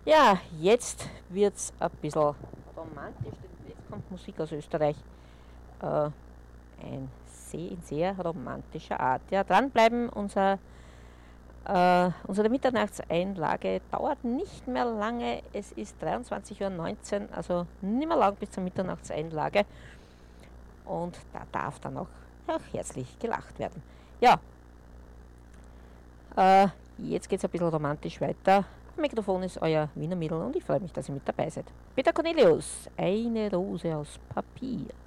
Ja, jetzt wird's ein bisschen romantisch, denn jetzt kommt Musik aus Österreich. Äh, in sehr romantischer Art. Ja, dranbleiben, unsere Mitternachtseinlage dauert nicht mehr lange. Es ist 23:19 Uhr, also nicht mehr lang bis zur Mitternachtseinlage. Und da darf dann auch herzlich gelacht werden. Ja, äh, jetzt geht es ein bisschen romantisch weiter. Am Mikrofon ist euer Wiener Mädel und ich freue mich, dass ihr mit dabei seid. Peter Cornelius, eine Rose aus Papier.